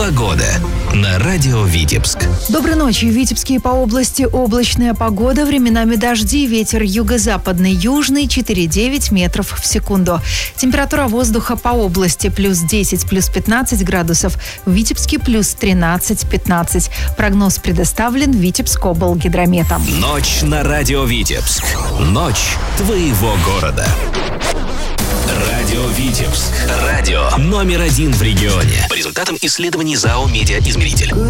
Погода на радио Витебск. Доброй ночи. В Витебске и по области облачная погода, временами дожди, ветер юго-западный, южный 4,9 метров в секунду. Температура воздуха по области плюс 10, плюс 15 градусов. В Витебске плюс 13-15. Прогноз предоставлен Витебскоблгидрометом. Ночь на радио Витебск. Ночь твоего города. Радио Витебск. Радио номер 1 в регионе. По результатам исследований ЗАО «Медиаизмеритель».